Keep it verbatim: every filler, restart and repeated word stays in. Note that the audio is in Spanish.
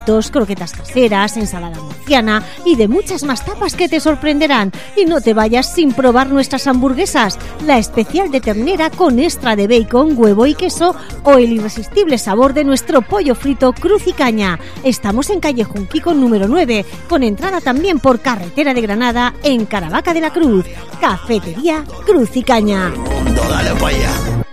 croquetas caseras, ensalada murciana y de muchas más tapas que te sorprenderán. Y no te vayas sin probar nuestras hamburguesas, la especial de ternera con extra de bacon, huevo y queso o el irresistible sabor de nuestro pollo frito Cruz y Caña. Estamos en calle Junquico número nueve, con entrada también por carretera de Granada en Caravaca de la Cruz. Cafetería Cruz y Caña. Dale pa' allá.